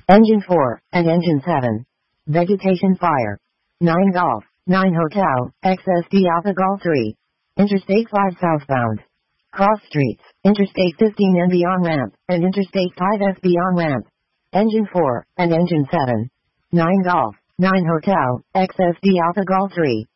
Engine 4 and Engine 7. Vegetation fire. 9 Golf, 9 Hotel, XSD Alpha Golf 3. Interstate 5 southbound. Cross streets, Interstate 15 NB on ramp, and Interstate 5 SB on ramp. Engine 4 and Engine 7. 9 Golf, 9 Hotel, XSD Alpha Golf 3.